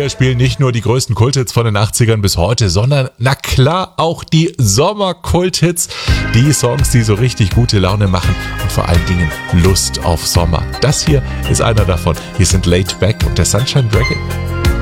Wir spielen nicht nur die größten Kulthits von den 80ern bis heute, sondern na klar auch die Sommer-Kulthits. Die Songs, die so richtig gute Laune machen und vor allen Dingen Lust auf Sommer. Das hier ist einer davon. Hier sind Laid Back und der Sunshine Dragon.